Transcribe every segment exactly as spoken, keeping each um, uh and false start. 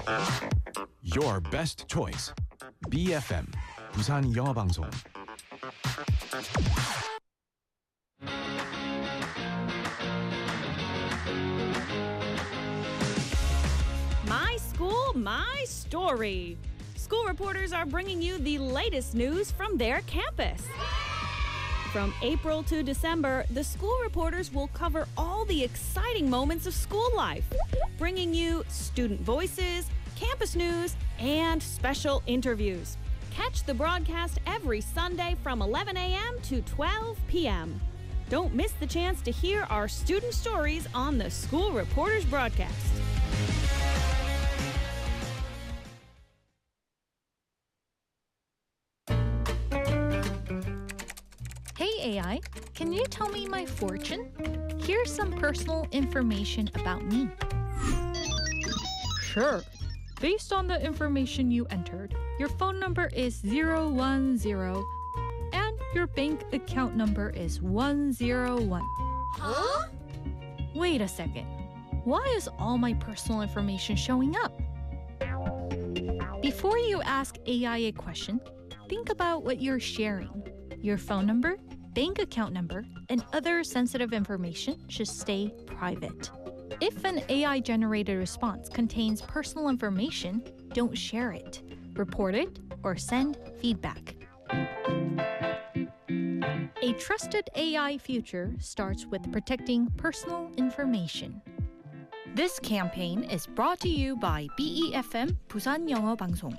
Your best choice. 비에프엠 부산 영어방송. My school, my story. School reporters are bringing you the latest news from their campus. From April to December, the school reporters will cover all the exciting moments of school life, bringing you student voices, campus news, and special interviews. Catch the broadcast every Sunday from eleven a.m. to twelve p.m. Don't miss the chance to hear our student stories on the School Reporters broadcast. Hey A I, can you tell me my fortune? Here's some personal information about me. Sure. Based on the information you entered, your phone number is zero one zero and your bank account number is one zero one. Huh? Wait a second. Why is all my personal information showing up? Before you ask A I a question, think about what you're sharing. Your phone number, bank account number, and other sensitive information should stay private. If an A I-generated response contains personal information, don't share it. Report it or send feedback. A trusted A I future starts with protecting personal information. This campaign is brought to you by 비이에프엠 부산 영어 방송.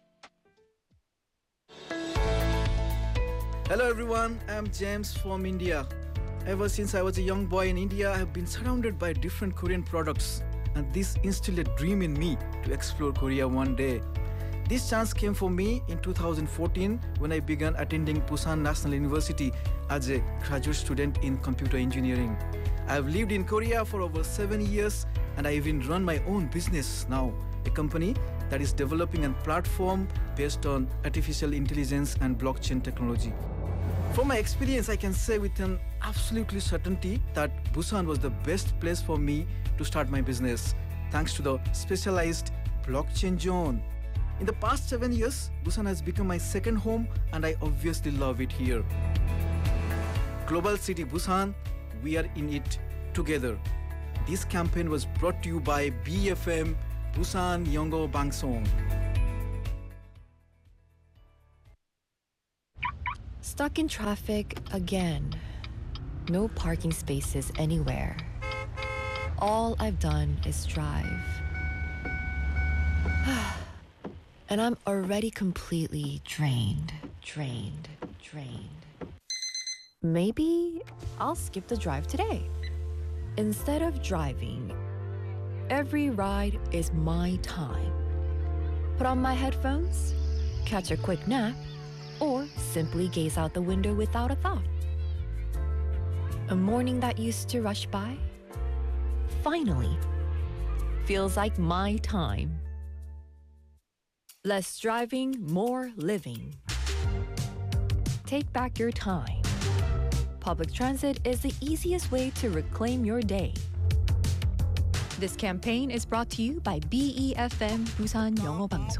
Hello everyone, I'm James from India. Ever since I was a young boy in India, I have been surrounded by different Korean products, and this instilled a dream in me to explore Korea one day. This chance came for me in two thousand fourteen when I began attending Busan National University as a graduate student in computer engineering. I have lived in Korea for over seven years and I even run my own business now, a company that is developing a platform based on artificial intelligence and blockchain technology. From my experience, I can say with an absolutely certainty that Busan was the best place for me to start my business, thanks to the specialized blockchain zone. In the past seven years, Busan has become my second home and I obviously love it here. Global City Busan, we are in it together. This campaign was brought to you by 비에프엠 부산 영어 방송. Stuck in traffic again. No parking spaces anywhere. All I've done is drive. And I'm already completely drained, drained, drained. Maybe I'll skip the drive today. Instead of driving, every ride is my time. Put on my headphones, catch a quick nap, or simply gaze out the window without a thought. A morning that used to rush by finally feels like my time. Less driving, more living. Take back your time. Public transit is the easiest way to reclaim your day. This campaign is brought to you by 비이에프엠 부산 영어 방송.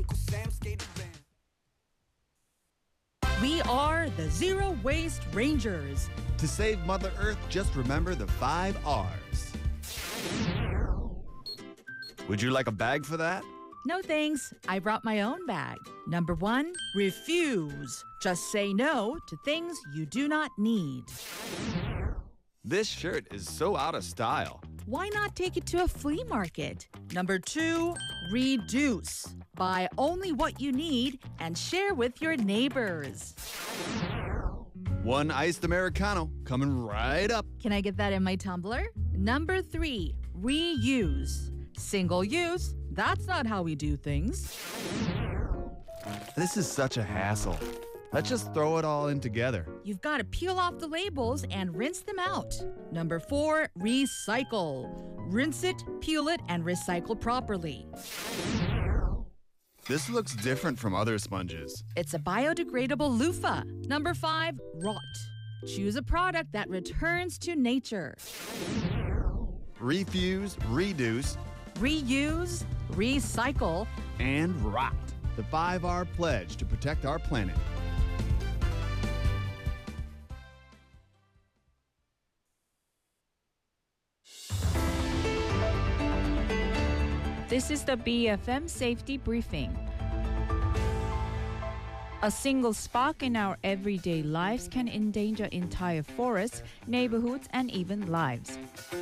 We are the Zero Waste Rangers. To save Mother Earth, just remember the five R's. Would you like a bag for that? No thanks. I brought my own bag. Number one, refuse. Just say no to things you do not need. This shirt is so out of style. Why not take it to a flea market? Number two, reduce. Buy only what you need and share with your neighbors. One iced Americano coming right up. Can I get that in my tumbler? Number three, reuse. Single use, that's not how we do things. This is such a hassle. Let's just throw it all in together. You've got to peel off the labels and rinse them out. Number four, recycle. Rinse it, peel it, and recycle properly. This looks different from other sponges. It's a biodegradable loofah. Number five, rot. Choose a product that returns to nature. Refuse, reduce, reuse, recycle, And rot. The five R pledge to protect our planet. This is the B F M Safety Briefing. A single spark in our everyday lives can endanger entire forests, neighborhoods, and even lives.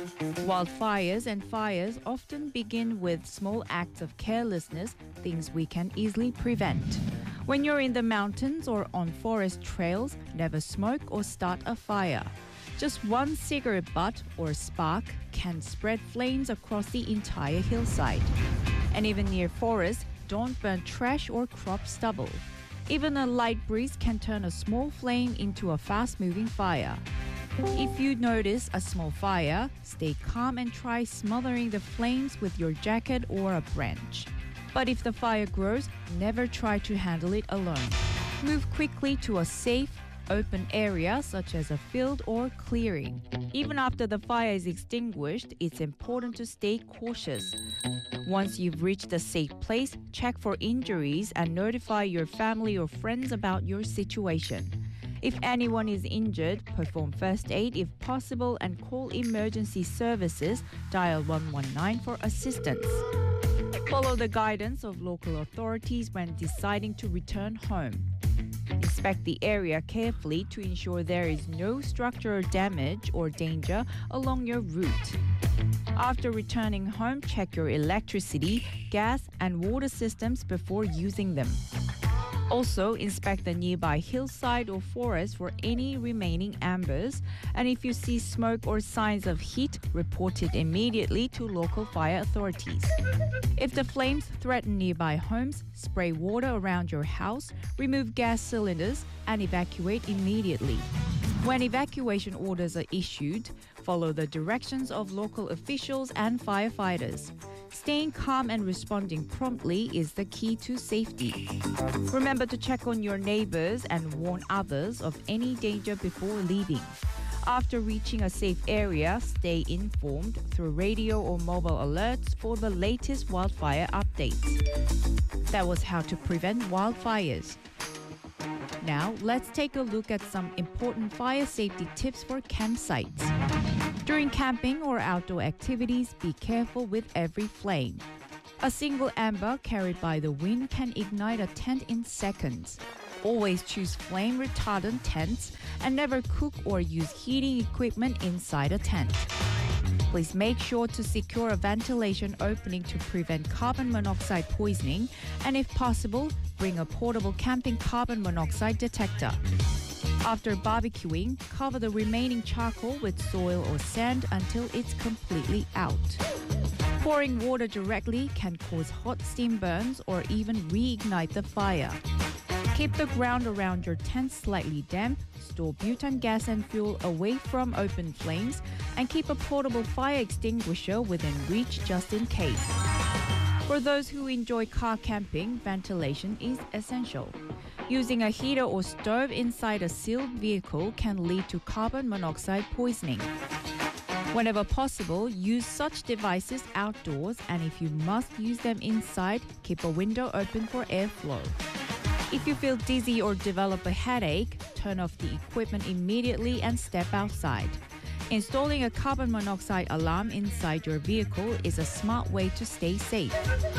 Wildfires and fires often begin with small acts of carelessness, things we can easily prevent. When you're in the mountains or on forest trails, never smoke or start a fire. Just one cigarette butt or spark can spread flames across the entire hillside. And even near forests, don't burn trash or crop stubble. Even a light breeze can turn a small flame into a fast-moving fire. If you notice a small fire, stay calm and try smothering the flames with your jacket or a branch. But if the fire grows, never try to handle it alone. Move quickly to a safe, open area such as a field or clearing. Even after the fire is extinguished, it's important to stay cautious. Once you've reached a safe place, check for injuries and notify your family or friends about your situation. If anyone is injured, perform first aid if possible and call emergency services, dial one one nine for assistance. Follow the guidance of local authorities when deciding to return home. Inspect the area carefully to ensure there is no structural damage or danger along your route. After returning home, check your electricity, gas, and water systems before using them. Also, inspect the nearby hillside or forest for any remaining embers, and if you see smoke or signs of heat, report it immediately to local fire authorities. If the flames threaten nearby homes, spray water around your house, remove gas cylinders, and evacuate immediately. When evacuation orders are issued, follow the directions of local officials and firefighters. Staying calm and responding promptly is the key to safety. Remember to check on your neighbors and warn others of any danger before leaving. After reaching a safe area, stay informed through radio or mobile alerts for the latest wildfire updates. That was how to prevent wildfires. Now, let's take a look at some important fire safety tips for campsites. During camping or outdoor activities, be careful with every flame. A single ember carried by the wind can ignite a tent in seconds. Always choose flame retardant tents and never cook or use heating equipment inside a tent. Please make sure to secure a ventilation opening to prevent carbon monoxide poisoning, and if possible, bring a portable camping carbon monoxide detector. After barbecuing, cover the remaining charcoal with soil or sand until it's completely out. Pouring water directly can cause hot steam burns or even reignite the fire. Keep the ground around your tent slightly damp, store butane gas and fuel away from open flames, and keep a portable fire extinguisher within reach just in case. For those who enjoy car camping, ventilation is essential. Using a heater or stove inside a sealed vehicle can lead to carbon monoxide poisoning. Whenever possible, use such devices outdoors, and if you must use them inside, keep a window open for airflow. If you feel dizzy or develop a headache, turn off the equipment immediately and step outside. Installing a carbon monoxide alarm inside your vehicle is a smart way to stay safe.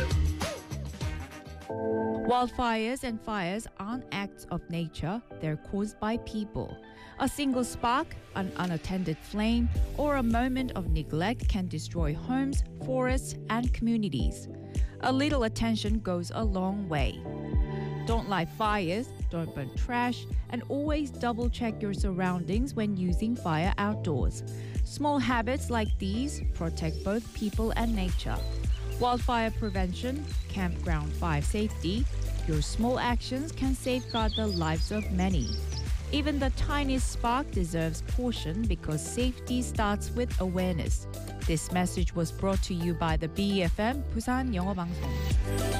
Wildfires and fires aren't acts of nature, they're caused by people. A single spark, an unattended flame, or a moment of neglect can destroy homes, forests, and communities. A little attention goes a long way. Don't light fires, don't burn trash, and always double-check your surroundings when using fire outdoors. Small habits like these protect both people and nature. Wildfire prevention, campground fire safety, your small actions can safeguard the lives of many. Even the tiniest spark deserves caution because safety starts with awareness. This message was brought to you by the B F M Busan 영어 방송.